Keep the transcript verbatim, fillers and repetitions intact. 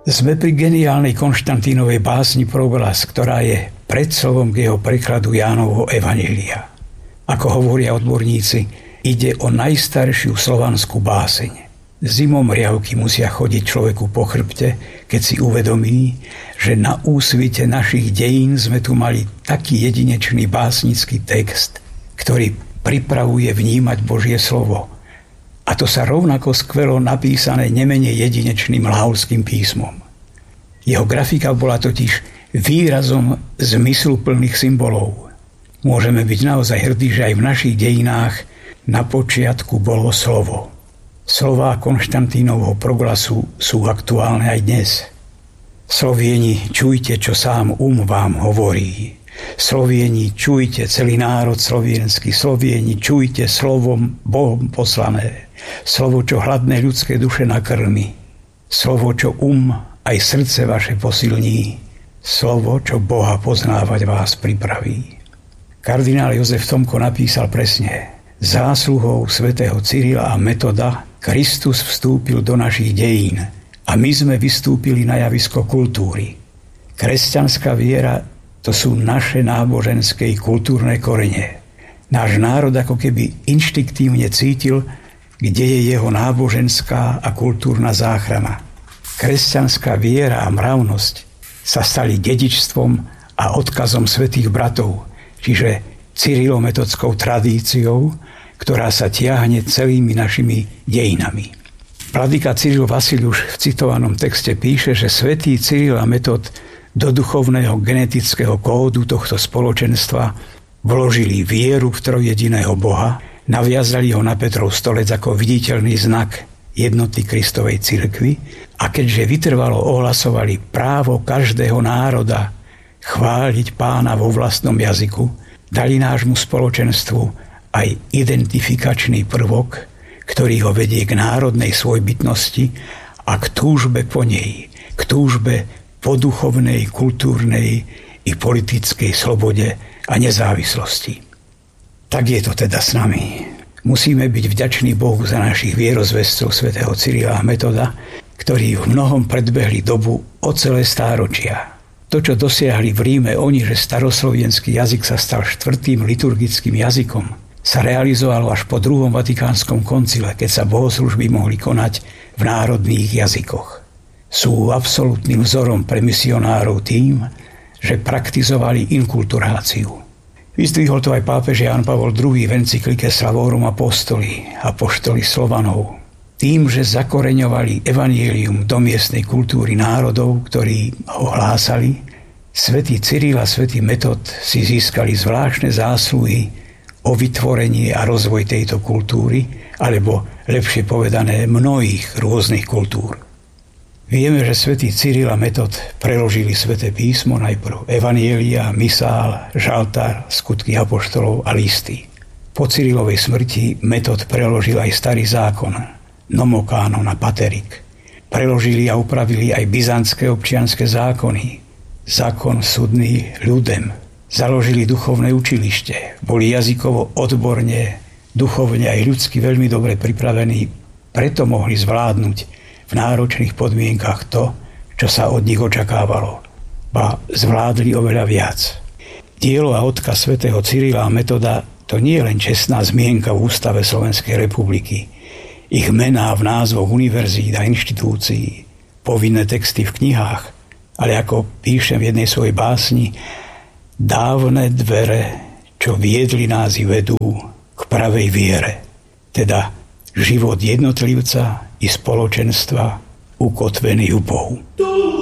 Sme pri geniálnej Konštantínovej básni Proglas, ktorá je predslovom k jeho prekladu Jánovho evanjelia. Ako hovoria odborníci, ide o najstaršiu slovanskú báseň. Zimom riavky musia chodiť človeku po chrbte, keď si uvedomí, že na úsvite našich dejín sme tu mali taký jedinečný básnický text, ktorý pripravuje vnímať Božie slovo. A to sa rovnako skvelo napísané nemenej jedinečným lahovským písmom. Jeho grafika bola totiž výrazom zmysluplných symbolov. Môžeme byť naozaj hrdí, že aj v našich dejinách na počiatku bolo slovo. Slová Konštantínovho Proglasu sú aktuálne aj dnes. Slovieni, čujte, čo sám um vám hovorí. Slovieni, čujte, celý národ slovienský. Slovieni, čujte slovom Bohom poslané. Slovo, čo hladné ľudské duše nakrmi. Slovo, čo um aj srdce vaše posilní. Slovo, čo Boha poznávať vás pripraví. Kardinál Jozef Tomko napísal presne: zásluhou svätého Cyrila a Metoda Kristus vstúpil do našich dejín a my sme vystúpili na javisko kultúry. Kresťanská viera, to sú naše náboženské i kultúrne korene. Náš národ ako keby inštiktívne cítil, kde je jeho náboženská a kultúrna záchrana. Kresťanská viera a mravnosť sa stali dedičstvom a odkazom svätých bratov, čiže cyrilometodskou tradíciou, ktorá sa tiahne celými našimi dejinami. Vladyka Cyril Vasiliuš v citovanom texte píše, že svätý Cyril a Metod do duchovného genetického kódu tohto spoločenstva vložili vieru v trojjediného Boha, naviazali ho na Petrov stolec ako viditeľný znak jednoty Kristovej cirkvi a keďže vytrvalo ohlasovali právo každého národa chváliť Pána vo vlastnom jazyku, dali nášmu spoločenstvu aj identifikačný prvok, ktorý ho vedie k národnej svojbytnosti a k túžbe po nej, k túžbe po duchovnej, kultúrnej i politickej slobode a nezávislosti. Tak je to teda s nami. Musíme byť vďační Bohu za našich vierozvescov svätého Cyrila a Metoda, ktorí v mnohom predbehli dobu o celé stáročia. To, čo dosiahli v Ríme oni, že staroslovenský jazyk sa stal štvrtým liturgickým jazykom, sa realizovalo až po druhom Vatikánskom koncile, keď sa bohoslužby mohli konať v národných jazykoch. Sú absolútnym vzorom pre misionárov tým, že praktizovali inkulturáciu. Vyzdvihol to aj pápež Ján Pavol druhý. v encyklike Slavorum Apostoli, apoštoli Slovanov. Tým, že zakoreňovali evanjelium do miestnej kultúry národov, ktorí ho hlásali, svätý Cyril a svätý Metod si získali zvláštne zásluhy o vytvorenie a rozvoj tejto kultúry, alebo lepšie povedané mnohých rôznych kultúr. Vieme, že svätý Cyril a Metod preložili sväté písmo, najprv evanjelia, misál, žaltár, skutky apoštolov a listy. Po Cyrilovej smrti Metod preložil aj starý zákon, nomokánon a paterik. Preložili a upravili aj byzantské občianske zákony, zákon súdny ľudem. Založili duchovné učilište, boli jazykovo odborne, duchovne aj ľudsky veľmi dobre pripravení, preto mohli zvládnuť v náročných podmienkach to, čo sa od nich očakávalo. Ba zvládli oveľa viac. Dielo a odkaz svätého Cyrila a Metoda to nie je len čestná zmienka v ústave Slovenskej republiky. Ich mená v názvoch univerzít a inštitúcií, povinné texty v knihách, ale ako píšem v jednej svojej básni, dávne dvere, čo viedli nás i vedú k pravej viere, teda život jednotlivca i spoločenstva ukotvený u Bohu.